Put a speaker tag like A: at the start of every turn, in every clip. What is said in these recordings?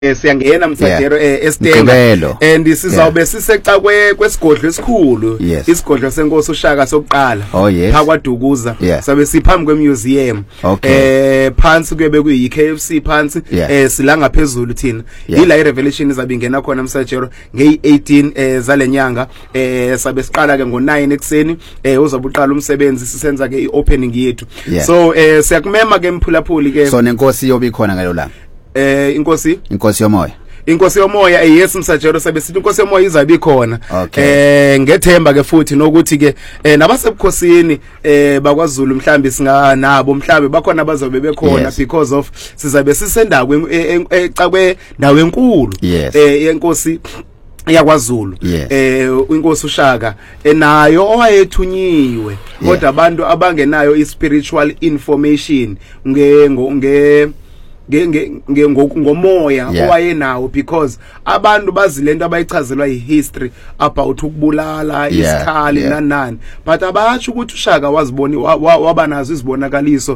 A: siyangena mthadero eStenga and sizawube siseca kwesigodlo esikhulu isigodlo senkosi uShaka sokuqala phakwa Dukuza sabe siphambi kwemuseum phansi kube kuyi KFC phansi sila ngaphezulu thina ila irevelation izabe ingena khona mthadero nge18 zalenyanga sabe siqala ke ngo9 ekseni uzobe uqala umsebenzi sisenza ke iopening yethu so siyakumema ke mphulaphuli ke
B: so nenkosi yobe ikhona ngalo langa
A: inkosi
B: yomoya
A: inkosi yomoya yes msajero sabe sithi inkosi yomoya izabe ikhona ngethemba ke futhi nokuthi ke nabasebukhosini bakwaZulu mhlambi singanabo mhlambi bakhona bazobe bekhona because of sizabe sisendawo ecakwe ndawo enkulu yenkosi yakwaZulu inkosi uShaka nayo owayethunyiwe kodwa abantu abangenayo ispiritual information ngomoya owayenawo because abantu bazilento abayichazelwa ihistory about ukubulala isikhali nanani but abatsho ukuthi uShaka wazibona wabanazo izibonakaliso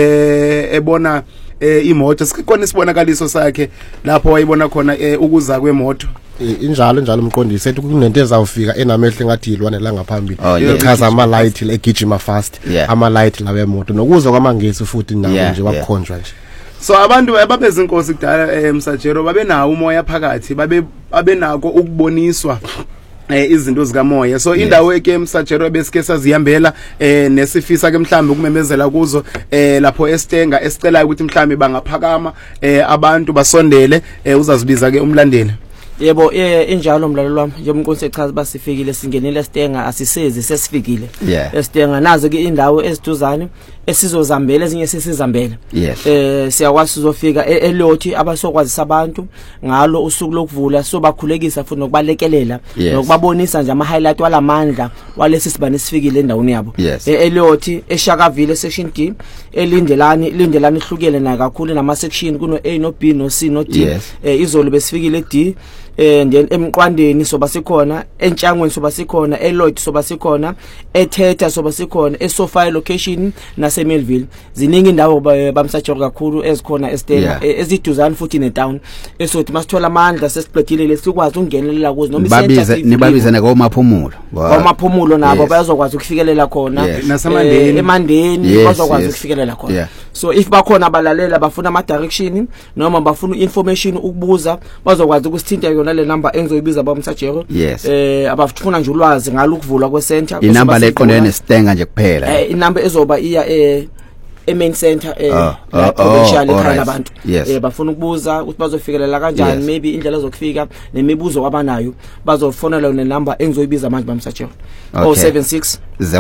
A: ebona imoto sikhona isibonakaliso sakhe lapho wayibona khona ukuza kwemoto
C: injalo umqondisi ethi kunento ezawufika enamehlo ngathi ilwane la ngaphambili echaza ama light egijima fast ama light lawe moto nokuzwa kwamangesi futhi nawo nje wakukhonjwa nje.
A: So abantu babezinkosi kudala msajero babenawo umoya phakathi babenako ukuboniswa izinto zikamoya so indawo eke msajero besike sazihambela nesifisa ke mhlambe ukumemezela kuzo lapho eStenga esicela ukuthi mhlambe bangaphakama abantu basondele uzazibiza ke umlandeli.
D: Yebo injalo mlalelo wami njengomnkonsi echaza basifikile singenile eStenga asisezi sesifikile eStenga nazo ke indawo eziduzane esizozambela ezinye sesizambela siyakwazi sizofika eLothi abasokwazisa abantu ngalo usuku lokuvula so bakhulekisa futhi nokubalekelela nokubabonisa nje ama highlight walamandla walesi sibane sifikile endaweni yabo eLothi eShakaville section D lindelani ihlukile na kakhulu nama section kuno A no B no C no D izolo besifikile D and then emqwandeni soba sikhona entshangweni soba sikhona eLloyd soba sikhona eThetha soba sikhona eSophia location naseMelville ziningi indawo bamsajero kakhulu ezikhona eStenga eziduzana futhi neTown esothi masithola amandla sesiqedile lesikwazi ungenelela kuzo noma
B: isenta nibabizana
D: ngomaphumulo nabo bayazokwazi ukufikelela khona emandeni bazokwazi ukufikelela khona so if bakhona abalalela bafuna ama direction noma bafuna information ukubuza bazokwazi ukusithinta yona le number engizoyibiza bamsajero abafuna nje ulwazi ngalo ukuvulwa kwecenter
B: inamba leqondene neStenga nje kuphela
D: inamba ezoba iya main center provincial ekhaya abantu bafuna ukubuza ukuthi bazofikelela kanjani maybe indlela zokufika nemibuzo abanayo bazofonela le number engizoyibiza manje bamsajero 076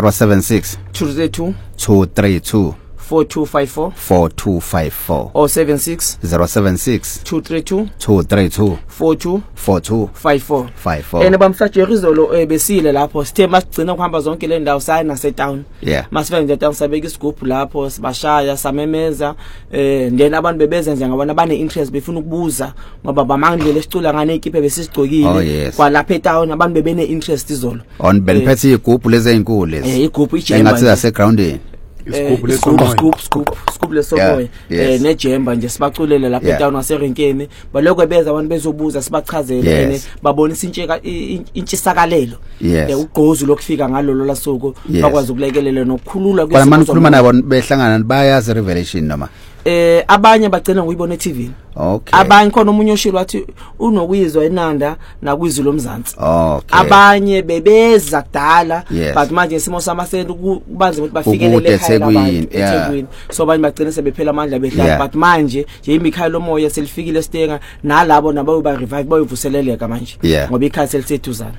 D: 232 4254 076 232 4254 bamsajero izolo besile lapho sithe masigcina ukuhamba zonke le ndawo sayi naseTown masifike nje eTown sabeka isigubhu lapho sibashaya samemeza then abantu bebeza nje ngabona bane interest befuna ukubuza ngoba bamangile esicula ngane ikipe besisigcokile kwalapha eTown abantu bebene interest izolo
B: on beniphethe igubhu lezi ezinkulu lezi
D: igubhu ijemba
B: engathi zasegroundini
D: scoop lesomoya nejemba nje sibaculele lapha eTown waserenkeni balokho beza abantu bezobuza sibachazele babonisa intshisakalelo ugqozi lokufika ngalo lasuku bakwazi ukulekelela nokukhulula
B: kwamanje ukukhuluma nabo behlangana bayazi revelation noma
D: abanye bagcina nguyibona eTV abanye khona umunye oshilo wathi unokuyizwa eNanda nakwizwi lomzansi abanye bebeza kudala but manje isimo samasento kubanze ukuthi bafikelele eThekwini so abanye bagcina sebephela amandla behlala but manje nje imikhaya lomoya selifikile eStenga nalabo nabo ba revive bayovuseleleka manje ngoba ikhaya seliseduzana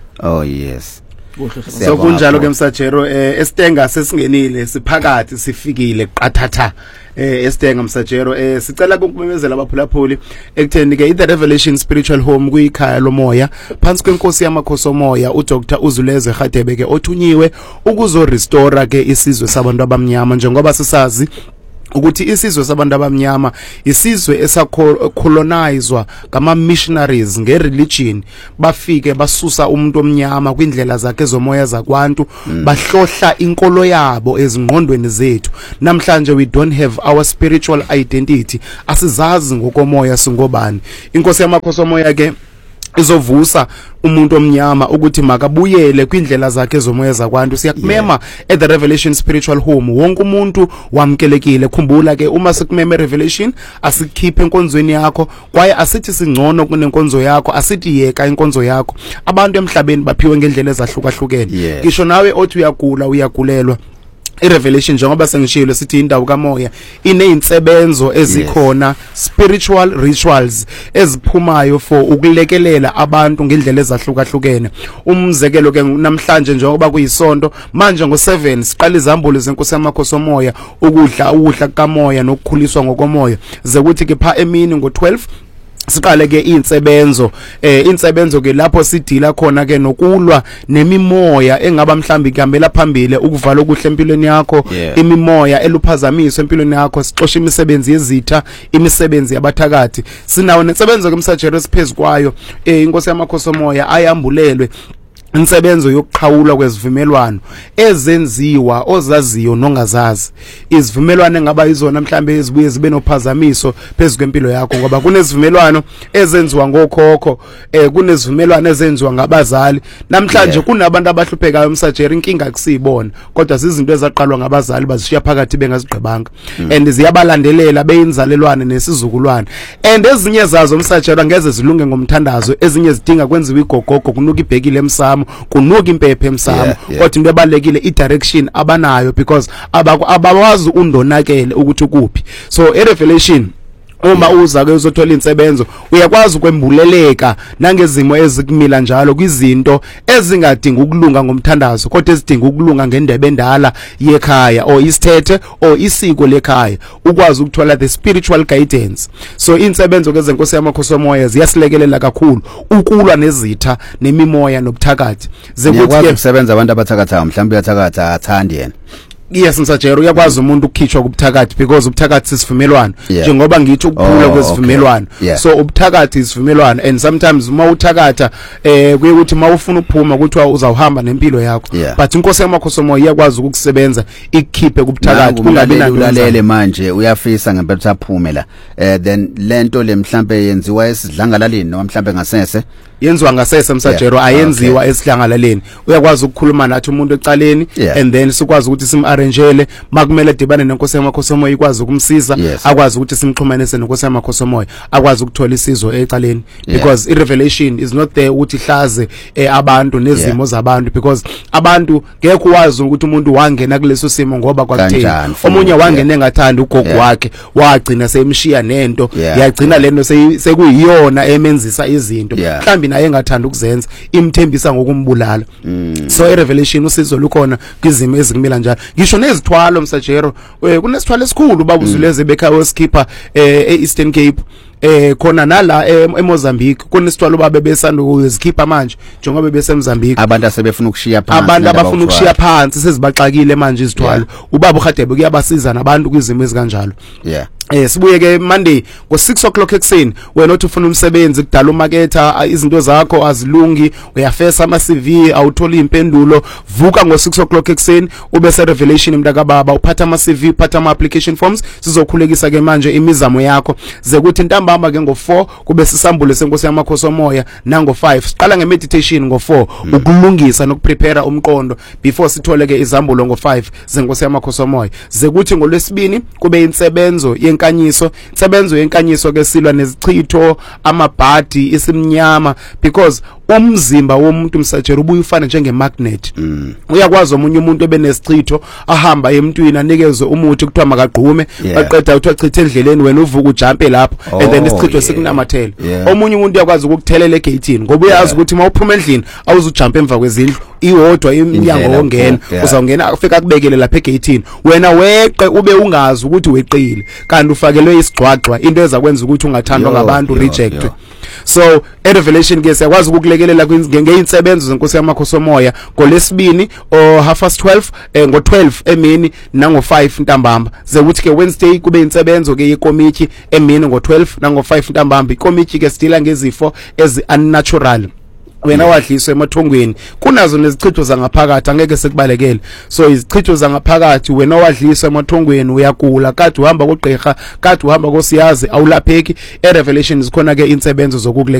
A: so kunjalo ke msajero eStenga sesingenile siphakathi sifikile qathatha eStenga msajero sicela ukumemezela abaphulaphuli ekutheni ke the Revelation Spiritual Home kuyikhaya lomoya phansi kwenkosi yamakhosi omoya uDr Uzulezwe Radebe ke othunyiwe ukuzo restore ke isizwe sabantu abamnyama njengoba sisazi ukuthi isizwe sabantu abamnyama isizwe esacolonizwa ngama missionaries ngereligion bafike basusa umuntu omnyama kwindlela zakhe zomoya zakwantu bahlohla inkolo yabo ezingqondweni zethu. Namhlanje we don't have our spiritual identity, asizazi ngokomoya singobani. Inkosi yamakhosi omoya ke izovusa umuntu omnyama ukuthi makabuyele kwindlela zakhe zomoya zakwantu. Siyakumema at the Revelation Spiritual Home, wonke umuntu wamkelekile. Khumbula ke uma sikumema Revelation asikhiphe enkonzweni yakho, kwaye asithi singcono kunenkonzo yakho, asithi yeka inkonzo yakho. Abantu emhlabeni baphiwe ngendlela ezahlukahlukene. Ngisho nawe othi uyagula uyagulelwa, iRevelation njengoba sengishilo sithi indawo kamoya ineyinsebenzo ezikhona, spiritual rituals eziphumayo for ukulekelela abantu ngendlela ezahlukahlukene. Umzekelo ke namhlanje njengoba kuyisonto manje ngo7 siqala izambulo zenkosi yamakhosi omoya, ukudla kamoya nokukhuliswa ngokomoya, ze kuthi ke pha emini ngo12 siqale ke insebenzo ke lapho sidila khona ke nokulwa nemimoya engaba mhlambi ihambela phambili ukuvala okuhle empilweni yakho, imimoya eluphazamiso empilweni yakho, sixosha imisebenzi yezitha, imisebenzi yabathakathi. Sinawo nensebenzo ke msajero esiphezukwayo inkosi yamakhosi omoya ayambulelwe insebenzo yokuqhawula kwezivumelwano ezenziwa ozaziyo nongazazi. Izivumelwano engaba izona mhlambe ezibuye zibe nophazamiso phezulu kwempilo yakho, ngoba kunezivumelwano ezenziwa ngokhokho, kunezivumelwano ezenziwa ngabazali. Namhlanje kunabantu abahluphekayo umsajeri, inkinga akusiyibona kodwa zizinto ezaqalwa ngabazali bazishiya phakathi bengazigqibanga, and ziyabalandelela beyinzalelwane nesizukulwane. And ezinye zazo umsajeri angeze zilunge ngomthandazo, ezinye zidinga kwenziwa igogogo, kunuka ibhekile emsamo, kunuka impephe emsamo. Kodwa into ebalekile i-direction abanayo, because abawazi undonakele ukuthi kuphi. So iRevelation uma uza ke uzothola insebenzo uyakwazi ukwembuleleka nangezimo ezikumila njalo kwizinto ezingadinga ukulunga ngomthandazo, kodwa ezidinga ukulunga ngendebe endala yekhaya or isithethe or isiko lekhaya, ukwazi ukuthola the spiritual guidance. So insebenzo ke zenkosi yamakhosi omoya ziyasilekelela kakhulu ukulwa nezitha nemimoya nobuthakathi.
B: Zekuthi kusebenza abantu abathakathayo, mhlawumbe uyathakatha athandi yena.
A: Yes msajero uyakwazi umuntu ukukhishwa kubuthakathi, because ubuthakathi sisivumelwano njengoba ngithi ukuphula kwezivumelwano. So ubuthakathi isivumelwano, and sometimes uma uthakatha kuye ukuthi uma ufuna ukuphuma ukuthi uzawuhamba nempilo yakho, but inkosi yamakhosi omoya iyakwazi ukukusebenza ikukhiphe kubuthakathi kungabi nanto
B: ulalele manje uyafisa ngempela uphume la. Then lento le mhlambe yenziwa esidlangalaleni noma mhlambe ngasese
A: yenziwa ngasese msajero, ayenziwa esidlangalaleni. Uyakwazi ukukhuluma nathi umuntu ecaleni, and then sikwazi ukuthi simarrangeele makumele dibane nenkosi yamakhosi omoya ikwazi ukumsiza, akwazi ukuthi simxhumanise nenkosi yamakhosi omoya, akwazi ukuthola isizo ecaleni, because iRevelation is not there ukuthi ihlaze abantu nezimo zabantu, because abantu ngeke uwazi ukuthi umuntu wangena kuleso simo ngoba kwakutheni. Omunye wangena engathanda ugogo wakhe wagcina semshiya nento, yagcina lento sekuyiyona emenzisa izinto mhlambi naye engathanda ukuzenza, imthembisa ngokumbulala. So iRevelation usizo lukhona kwizimo ezikumila njalo. Ngisho nezithwalo msajero, kunesithwalo esikhulu babuzuleze bekhaya weskipa eEastern Cape, khona nala eMozambique kunesithwalo babe besanda ukuzikhipha manje njengoba besemozambique.
B: Abantu asebefuna ukushiya phansi,
A: abantu abafuna ukushiya phansi sezibaxakile manje izithwalo. Ubaba uHadebe kuyabasiza nabantu kwizimo ezikanjalo. Sibuye ke Monday ngo6 o'clock ekseni, wena othi ufuna umsebenzi kudala umaketha, izinto zakho azilungi, uyafesa ama CV awuthola impendulo, vuka ngo6 o'clock ekseni ube se Revelation mntaka baba, uphatha ama CV, uphatha ama application forms, sizokhulekisa ke manje imizamo yakho, ze kuthi ntambama ke ngo4 kube sisambule senkosi yamakhosi omoya, nango5 siqala ngemeditation ngo4 ukulungisa nokuprepare umqondo before sithole ke izambulo ngo5 zenkosi yamakhosi omoya, ze kuthi ngolwesibini kube insebenzo insebenzo yenkanyiso ke silwa nezichitho, amabhadi, isimnyama, because umzimba womuntu msajero ubuye ufana njengemagnet. Uyakwazi omunye umuntu ebenesichitho ahamba emntwini anikezwe umuthi kuthiwa makagqume, aqeda uthi achithe endleleni, wena uvuka ujumpe lapho and then isichitho sikunamathela. Omunye umuntu uyakwazi ukukuthelela egateini ngoba uyazi ukuthi mawuphuma endlini awuzujumpa emva kwezindlu, iwodwa iminyango ongena, uzawungena afika kubekele lapha egateini, wena weqe ube ungazi ukuthi weqile kanti ufakelwe isigcwagcwa, into eza kwenza ukuthi ungathandwa ngabantu, reject. so erevelation ke siyakwazi ukukulekelela ngeinsebenzo zenkosi yamakhosi omoya ngoLesibini o 12:30 ngo12 emini nango 5 ntambama zekuthi ke Wednesday kube insebenzo ke yekomiti emini ngo12 nango 5 ntambama ikomiti ke sidila ngezifo ezi unnatural wena wadliswa emathongweni kunazo nezichitho zangaphakathi angeke sekubalekele so izichitho zangaphakathi wena wadliswa emathongweni uyagula kade uhamba kugqirha kade uhamba kosiyazi awulapheki erevelation zikhona ke insebenzo